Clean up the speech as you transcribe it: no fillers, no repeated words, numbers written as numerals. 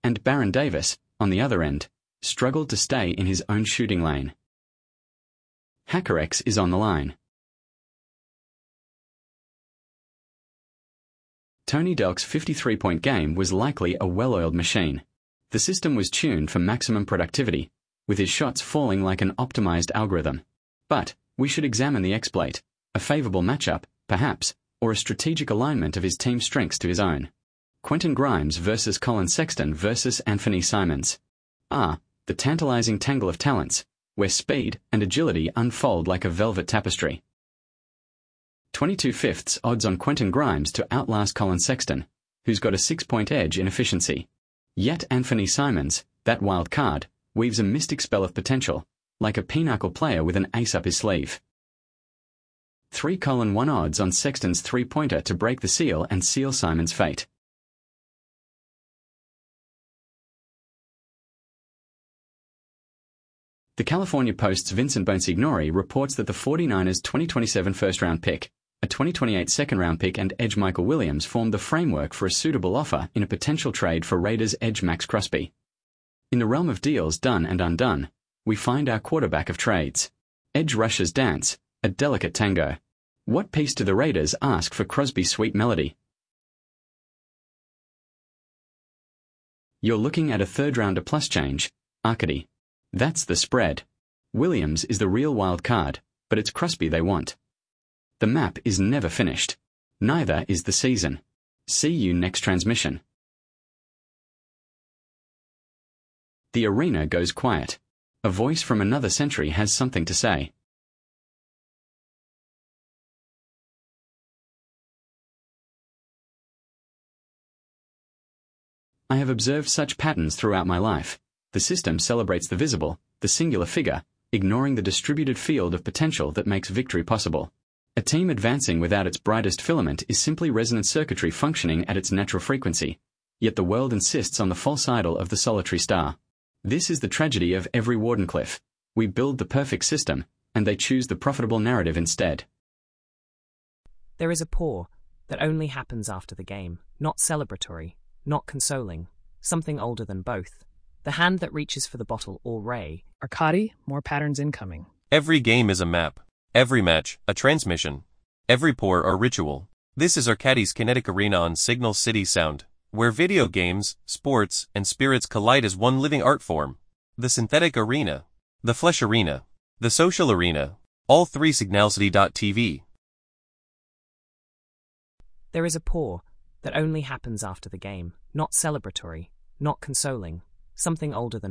and Baron Davis, on the other end, struggled to stay in his own shooting lane. HackerX is on the line. Tony Delk's 53-point game was likely a well-oiled machine. The system was tuned for maximum productivity, with his shots falling like an optimized algorithm. But we should examine the exploit, a favorable matchup, perhaps, or a strategic alignment of his team's strengths to his own. Quentin Grimes versus Colin Sexton versus Anthony Simons. The tantalizing tangle of talents, where speed and agility unfold like a velvet tapestry. 22/5 odds on Quentin Grimes to outlast Colin Sexton, who's got a 6-point edge in efficiency. Yet Anthony Simons, that wild card, weaves a mystic spell of potential, like a pinnacle player with an ace up his sleeve. 3:1 odds on Sexton's three-pointer to break the seal and seal Simons' fate. The California Post's Vincent Bonsignori reports that the 49ers' 2027 first-round pick, a 2028 second-round pick and edge Michael Williams formed the framework for a suitable offer in a potential trade for Raiders edge Max Crosby. In the realm of deals done and undone, we find our quarterback of trades. Edge rushers dance, a delicate tango. What piece do the Raiders ask for Crosby's sweet melody? You're looking at a third-rounder plus change, Arcady. That's the spread. Williams is the real wild card, but it's Crosby they want. The map is never finished. Neither is the season. See you next transmission. The arena goes quiet. A voice from another century has something to say. I have observed such patterns throughout my life. The system celebrates the visible, the singular figure, ignoring the distributed field of potential that makes victory possible. A team advancing without its brightest filament is simply resonant circuitry functioning at its natural frequency, yet the world insists on the false idol of the solitary star. This is the tragedy of every Wardenclyffe. We build the perfect system, and they choose the profitable narrative instead. There is a pour that only happens after the game, not celebratory, not consoling, something older than both. The hand that reaches for the bottle or ray. Arcady, more patterns incoming. Every game is a map. Every match, a transmission. Every pour, a ritual. This is Arcady's Kinetic Arena on Signal City Sound, where video games, sports, and spirits collide as one living art form. The synthetic arena, the flesh arena, the social arena, all three signalcity.tv. There is a pour that only happens after the game, not celebratory, not consoling, something older than